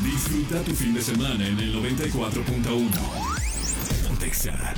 Disfruta tu fin de semana en el 94.1. Pontexa.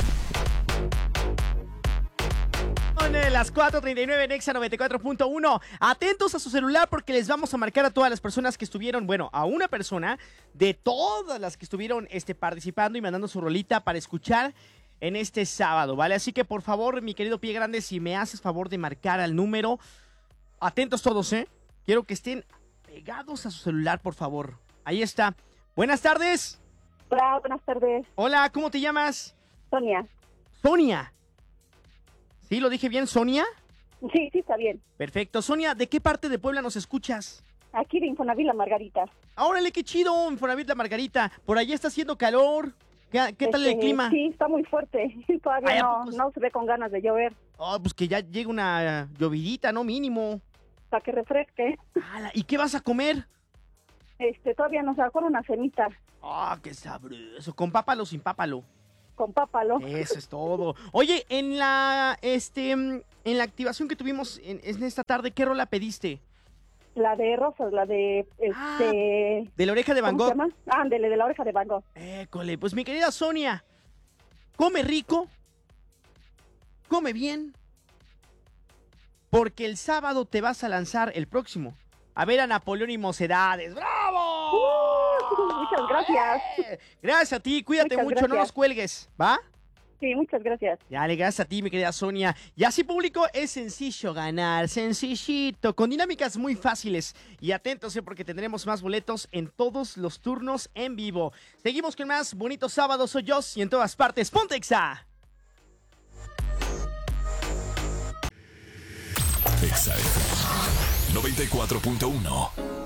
Las 4:39 en Exa 94.1. Atentos a su celular porque les vamos a marcar a todas las personas que estuvieron, bueno, a una persona de todas las que estuvieron participando y mandando su rolita para escuchar en este sábado, ¿vale? Así que por favor, mi querido Pie Grande, si me haces favor de marcar al número. Atentos todos, ¿eh? Quiero que estén pegados a su celular, por favor. Ahí está. Buenas tardes. Hola, buenas tardes. Hola, ¿cómo te llamas? Sonia. Sonia. ¿Sí lo dije bien, Sonia? Sí, está bien. Perfecto. Sonia, ¿de qué parte de Puebla nos escuchas? Aquí de Infonavit La Margarita. ¡Órale, qué chido, Infonavit La Margarita! Por allá está haciendo calor. ¿Qué tal el clima? Sí, está muy fuerte. Todavía Ay, ¿a poco? no se ve con ganas de llover. Oh, pues que ya llegue una llovidita, ¿no? Mínimo. Para que refresque. ¡Hala! ¿Y qué vas a comer? Todavía nos sacó una cenita. ¡Ah, qué sabroso! ¿Con pápalo o sin pápalo? Con pápalo. Eso es todo. Oye, en la activación que tuvimos en esta tarde, ¿qué rola pediste? La de Rosas, la de... de la oreja de Van ¿Cómo se Gogh. llama? Ándele, de la oreja de Van Gogh. École, pues mi querida Sonia, come rico, come bien, porque el sábado te vas a lanzar el próximo a ver a Napoleón y Mocedades. ¡Bravo! Muchas gracias. Gracias a ti, cuídate Muchas mucho, gracias. no nos cuelgues, ¿va? Sí, muchas gracias. Dale, gracias a ti, mi querida Sonia. Y así, público, es sencillo ganar, sencillito, con dinámicas muy fáciles. Y atentos, porque tendremos más boletos en todos los turnos en vivo. Seguimos con más Bonito Sábado, soy yo, y en todas partes, ¡Pontexa! Exa FM 94.1.